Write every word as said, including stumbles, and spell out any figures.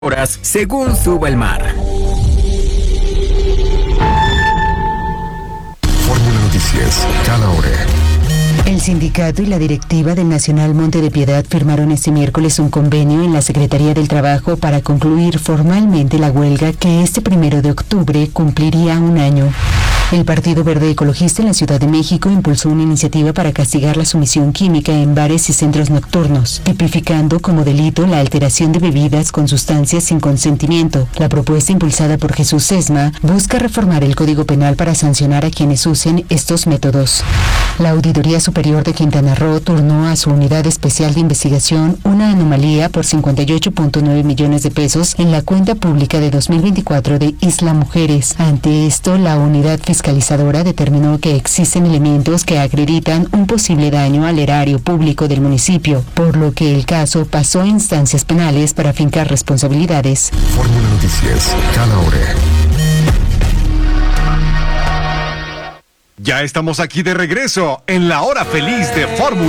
horas según suba el mar. Fórmula Noticias, cada hora. El sindicato y la directiva del Nacional Monte de Piedad firmaron este miércoles un convenio en la Secretaría del Trabajo para concluir formalmente la huelga que este primero de octubre cumpliría un año. El Partido Verde Ecologista en la Ciudad de México impulsó una iniciativa para castigar la sumisión química en bares y centros nocturnos, tipificando como delito la alteración de bebidas con sustancias sin consentimiento. La propuesta impulsada por Jesús Sesma busca reformar el Código Penal para sancionar a quienes usen estos métodos. La Auditoría Superior de Quintana Roo turnó a su Unidad Especial de Investigación una anomalía por cincuenta y ocho punto nueve millones de pesos en la cuenta pública de dos mil veinticuatro de Isla Mujeres. Ante esto, la unidad fiscalizadora determinó que existen elementos que acreditan un posible daño al erario público del municipio, por lo que el caso pasó a instancias penales para fincar responsabilidades. Fórmula Noticias, cada hora. Ya estamos aquí de regreso en la hora feliz de Fórmula.